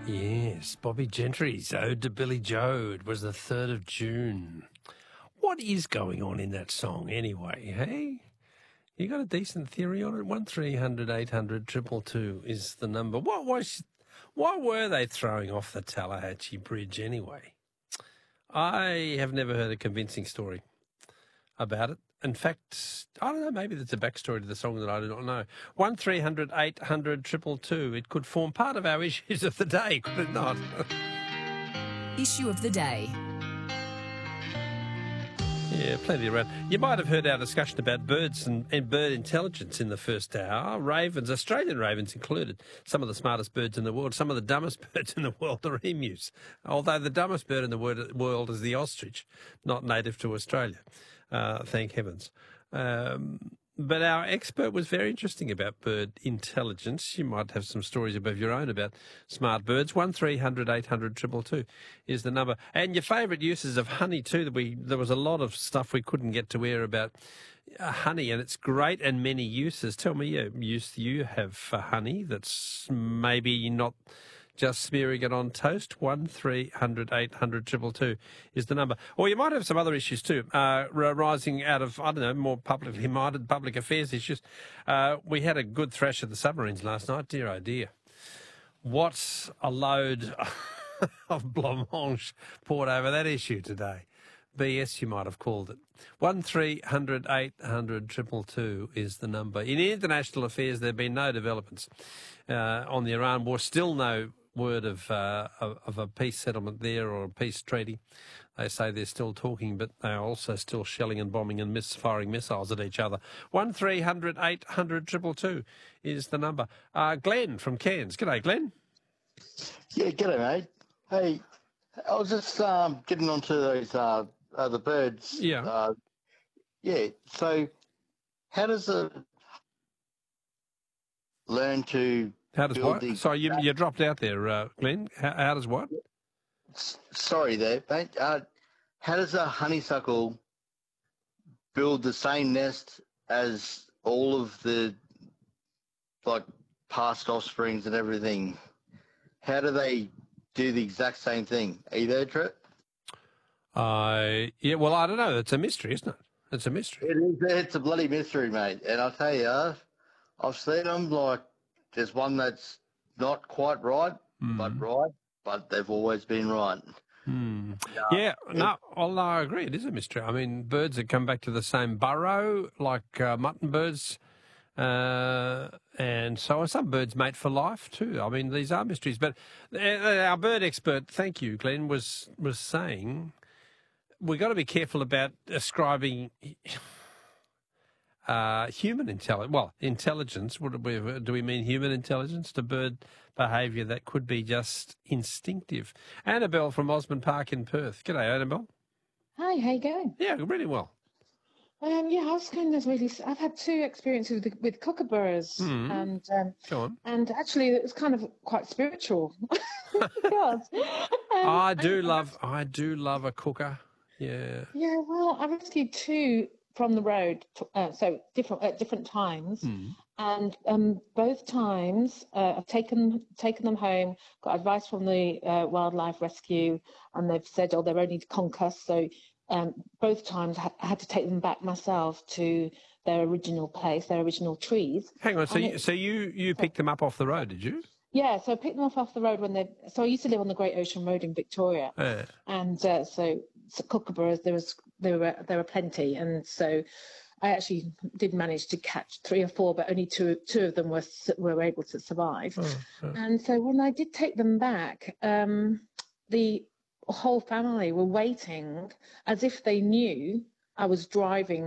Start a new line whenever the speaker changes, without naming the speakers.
Yes, Bobby Gentry's Ode to Billy Joe. It was the 3rd of June. What is going on in that song anyway, hey? You got a decent theory on it? 1300 800 222 is the number. Why were they throwing off the Tallahatchie Bridge anyway? I have never heard a convincing story about it. In fact, I don't know, maybe there's a backstory to the song that I do not know. 1300 800 222. It could form part of our issues of the day, could it not?
Issue of the day.
Yeah, plenty around. You might have heard our discussion about birds and bird intelligence in the first hour. Ravens, Australian ravens included, some of the smartest birds in the world. Some of the dumbest birds in the world are emus, although the dumbest bird in the world is the ostrich, not native to Australia. Thank heavens. But our expert was very interesting about bird intelligence. You might have some stories of your own about smart birds. 1300 800 222 is the number. And your favourite uses of honey too. There was a lot of stuff we couldn't get to air about honey, and it's great and many uses. Tell me a use you have for honey that's maybe not just smearing it on toast. 1300 800 222 is the number. Or you might have some other issues too, rising out of, I don't know, more publicly minded public affairs issues. We had a good thrash of the submarines last night. Dear, oh dear. What a load of blancmange poured over that issue today. BS, you might have called it. 1300 800 222 is the number. In international affairs, there have been no developments on the Iran war. Still no word of a peace settlement there or a peace treaty. They say they're still talking, but they are also still shelling and bombing and misfiring missiles at each other. 1300 800 222 is the number. Glenn from Cairns. G'day, Glenn.
Yeah, g'day, mate. Hey, I was just getting onto those the birds.
Yeah.
Yeah. So, how does it learn to?
How does
build
what? Sorry, you dropped out there, Glenn. How does what?
Sorry there, mate. How does a honeysuckle build the same nest as all of the past offsprings and everything? How do they do the exact same thing? Are you there, Trent?
Yeah, well, I don't know. It's a mystery, isn't it? It's a mystery.
It is. It's a bloody mystery, mate. And I'll tell you, I've seen them, there's one that's not quite right, but they've always been right.
I agree. It is a mystery. I mean, birds that come back to the same burrow, like mutton birds, and so on. Some birds mate for life too. I mean, these are mysteries. But our bird expert, thank you, Glenn, was saying we've got to be careful about ascribing human intelligence. Well, intelligence. Do we mean human intelligence to bird behaviour that could be just instinctive? Annabelle from Osborne Park in Perth. G'day, Annabelle.
Hi, how you going?
Yeah, really well.
I was going to I've had two experiences with kookaburras, and
Go on.
And actually it was kind of quite spiritual. God.
I do love a cooker. Yeah.
Yeah, well, I rescued two from the road, so at different times, and both times I've taken them home, got advice from the wildlife rescue, and they've said, they're only concussed, so both times I had to take them back myself to their original place, their original trees.
Hang on, so you picked them up off the road, did you?
Yeah, so I picked them off the road so I used to live on the Great Ocean Road in Victoria, and so kookaburras there were plenty, and so I actually did manage to catch 3 or 4, but only two of them were able to survive. And so when I did take them back, the whole family were waiting as if they knew I was driving